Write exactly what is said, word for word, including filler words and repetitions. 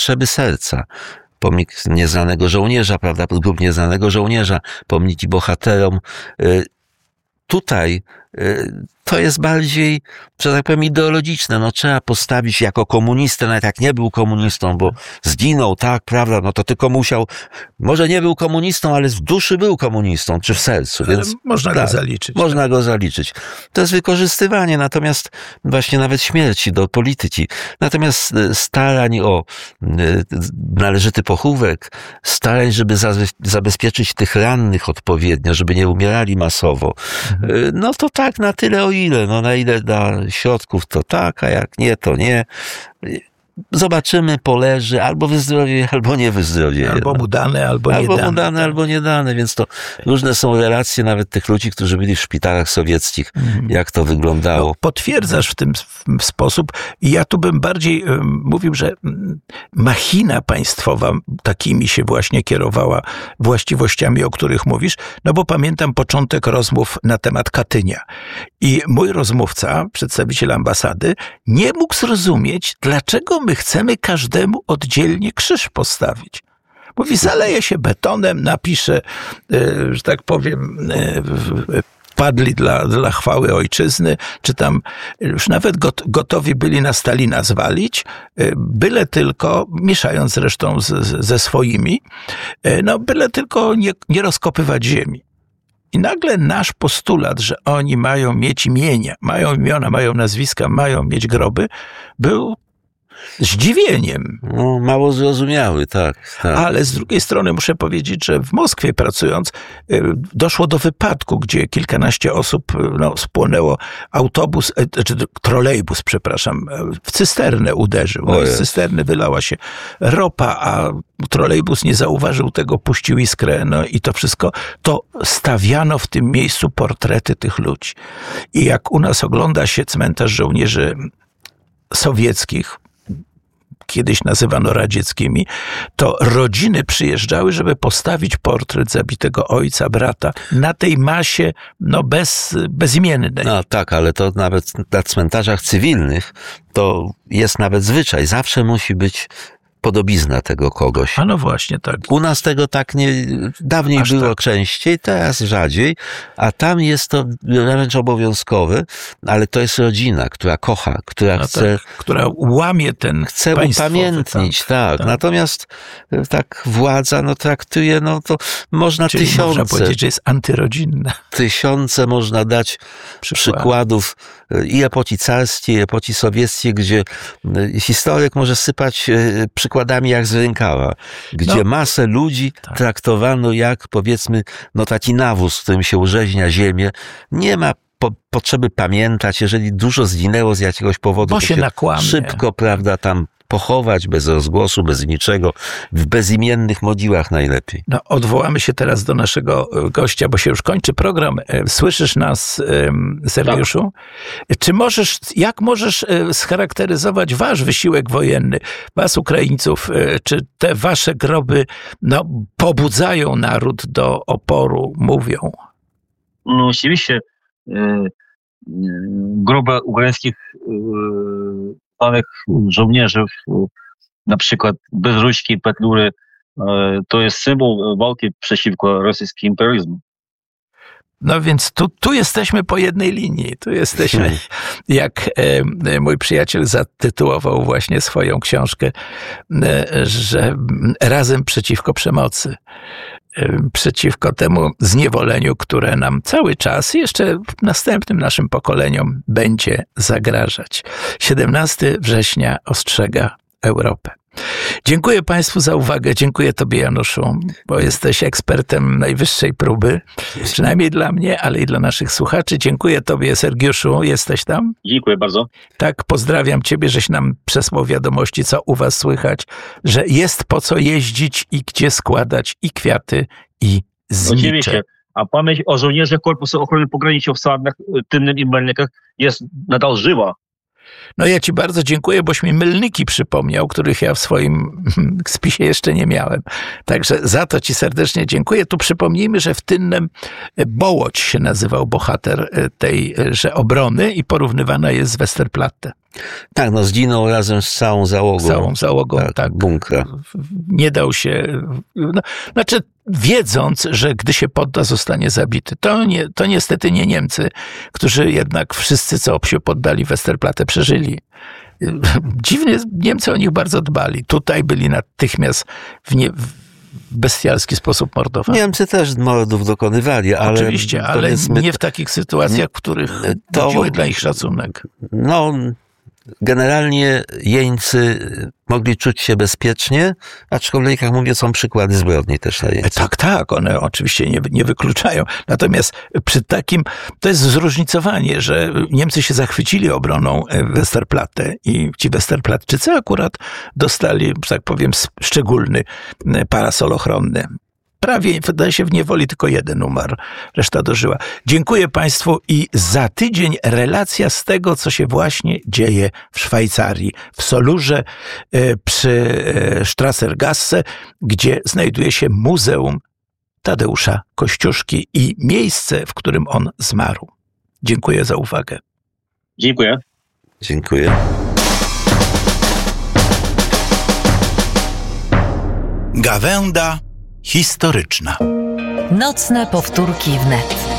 potrzeby serca. Pomnik Nieznanego Żołnierza, prawda, grób Nieznanego Żołnierza, pomniki bohaterom. Tutaj to jest bardziej, że tak powiem, ideologiczne. No trzeba postawić jako komunistę, nawet jak nie był komunistą, bo zginął, tak, prawda, no to tylko musiał, może nie był komunistą, ale w duszy był komunistą, czy w sercu. Ale więc można tak, go zaliczyć. Można tak. go zaliczyć. To jest wykorzystywanie, natomiast właśnie nawet śmierci do polityki. Natomiast starań o należyty pochówek, starań, żeby zabezpieczyć tych rannych odpowiednio, żeby nie umierali masowo, mhm. no to tak na tyle, o ile, no na ile da środków, to tak, a jak nie, to nie. Zobaczymy, poleży, albo wyzdrowieje, albo nie wyzdrowieje. Albo mu dane, albo nie albo dane. Albo mu dane, albo nie dane, więc to różne są relacje nawet tych ludzi, którzy byli w szpitalach sowieckich, mhm. jak to wyglądało. No, potwierdzasz w ten sposób. I ja tu bym bardziej um, mówił, że machina państwowa takimi się właśnie kierowała właściwościami, o których mówisz, no bo pamiętam początek rozmów na temat Katynia. I mój rozmówca, przedstawiciel ambasady, nie mógł zrozumieć, dlaczego my chcemy każdemu oddzielnie krzyż postawić. Mówi, zaleje się betonem, napisze, że tak powiem, padli dla, dla chwały ojczyzny, czy tam już nawet got, gotowi byli na Stalina zwalić, byle tylko, mieszając zresztą z, z, ze swoimi, no byle tylko nie, nie rozkopywać ziemi. I nagle nasz postulat, że oni mają mieć imienia, mają imiona, mają nazwiska, mają mieć groby, był zdziwieniem. No, mało zrozumiały, tak, tak. Ale z drugiej strony muszę powiedzieć, że w Moskwie pracując doszło do wypadku, gdzie kilkanaście osób no, spłonęło autobus, czy trolejbus, przepraszam, w cysternę uderzył. No, z cysterny wylała się ropa, a trolejbus nie zauważył tego, puścił iskrę, no i to wszystko, to stawiano w tym miejscu portrety tych ludzi. I jak u nas ogląda się cmentarz żołnierzy sowieckich, kiedyś nazywano radzieckimi, to rodziny przyjeżdżały, żeby postawić portret zabitego ojca, brata na tej masie, no bez, bezimiennej. No tak, ale to nawet na cmentarzach cywilnych to jest nawet zwyczaj. Zawsze musi być podobizna tego kogoś. A no właśnie, tak. U nas tego tak nie, dawniej Aż było tak. częściej, teraz rzadziej, a tam jest to wręcz obowiązkowe, ale to jest rodzina, która kocha, która no chce... Tak, która łamie ten Chce upamiętnić, tak, tak. tak. Natomiast tak władza, no traktuje, no to można Czyli tysiące... można powiedzieć, że jest antyrodzinna. Tysiące można dać Przykład. przykładów i epoki carskiej, i epoki sowieckiej, gdzie historyk może sypać przykładami jak z rękawa, gdzie no, masę ludzi tak. traktowano jak, powiedzmy, no taki nawóz, którym się urzeźnia ziemię. Nie ma po, potrzeby pamiętać, jeżeli dużo zginęło z jakiegoś powodu, bo to się, się nakłamie. szybko, prawda, tam pochować bez rozgłosu, bez niczego, w bezimiennych mogiłach najlepiej. No, odwołamy się teraz do naszego gościa, bo się już kończy program. Słyszysz nas, Sergiuszu? Tak. Czy możesz, jak możesz scharakteryzować wasz wysiłek wojenny, was Ukraińców? Czy te wasze groby no, pobudzają naród do oporu, mówią? No oczywiście groby ukraińskich panych żołnierzy, na przykład Bezruczki, Petlury, to jest symbol walki przeciwko rosyjskiemu imperializmu. No więc tu, tu jesteśmy po jednej linii. Tu jesteśmy, jak e, mój przyjaciel zatytułował właśnie swoją książkę, e, że razem przeciwko przemocy. Przeciwko temu zniewoleniu, które nam cały czas, jeszcze następnym naszym pokoleniom będzie zagrażać. siedemnastego września ostrzega Europę. Dziękuję Państwu za uwagę. Dziękuję Tobie, Januszu, bo jesteś ekspertem najwyższej próby, przynajmniej dla mnie, ale i dla naszych słuchaczy. Dziękuję Tobie, Sergiuszu. Jesteś tam? Dziękuję bardzo. Tak, pozdrawiam Ciebie, żeś nam przesłał wiadomości, co u Was słychać, że jest po co jeździć i gdzie składać i kwiaty, i znicze. Oczywiście. A pamięć o żołnierzach Korpusu Ochrony Pogranicza w Sarnach, Tylnym i Melnikach jest nadal żywa. No ja Ci bardzo dziękuję, boś mi Melniki przypomniał, których ja w swoim spisie jeszcze nie miałem. Także za to Ci serdecznie dziękuję. Tu przypomnijmy, że w Tynnem Bołoć się nazywał bohater tejże obrony i porównywana jest z Westerplatte. Tak, no zginął razem z całą załogą. Całą załogą, tak. tak. Bunkra. Nie dał się... No, znaczy, wiedząc, że gdy się podda, zostanie zabity. To, nie, to niestety nie Niemcy, którzy jednak wszyscy, co się poddali Westerplatte, przeżyli. Dziwnie, Niemcy o nich bardzo dbali. Tutaj byli natychmiast w, nie, w bestialski sposób mordowani. Niemcy też mordów dokonywali, ale... Oczywiście, ale nie w takich sytuacjach, w których to budziły dla nich szacunek. No, generalnie jeńcy mogli czuć się bezpiecznie, aczkolwiek, jak mówię, są przykłady zbrodni też na jeńców. Tak, tak, one oczywiście nie, nie wykluczają. Natomiast przy takim, to jest zróżnicowanie, że Niemcy się zachwycili obroną Westerplatte i ci Westerplattczycy akurat dostali, że tak powiem, szczególny parasol ochronny. Prawie, wydaje się, w niewoli tylko jeden umarł, reszta dożyła. Dziękuję Państwu i za tydzień relacja z tego, co się właśnie dzieje w Szwajcarii, w Solurze przy Strassergasse, gdzie znajduje się Muzeum Tadeusza Kościuszki i miejsce, w którym on zmarł. Dziękuję za uwagę. Dziękuję. Dziękuję. Gawęda historyczna. Nocne powtórki wnet.